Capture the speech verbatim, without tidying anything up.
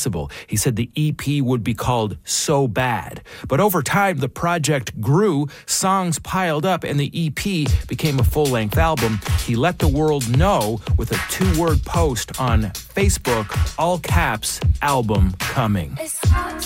possible. He said the E P would be called So Bad. But over time, the project grew, songs piled up, and the E P became a full-length album. He let the world know with a two-word post on Facebook, all caps, album coming.